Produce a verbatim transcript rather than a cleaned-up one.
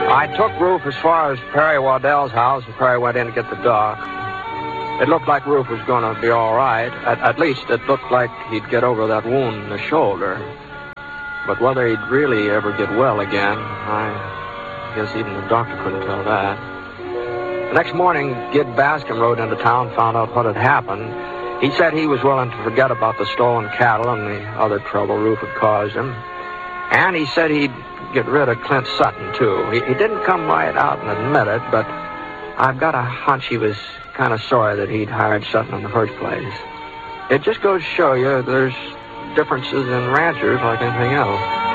I took Roof as far as Perry Waddell's house, and Perry went in to get the doc. It looked like Roof was going to be all right. At, at least it looked like he'd get over that wound in the shoulder. But whether he'd really ever get well again, I guess even the doctor couldn't tell that. The next morning, Gid Bascom rode into town, found out what had happened. He said he was willing to forget about the stolen cattle and the other trouble Roof had caused him. And he said he'd get rid of Clint Sutton, too. He, he didn't come right out and admit it, but I've got a hunch he was kind of sorry that he'd hired Sutton in the first place. It just goes to show you there's differences in ranchers like anything else.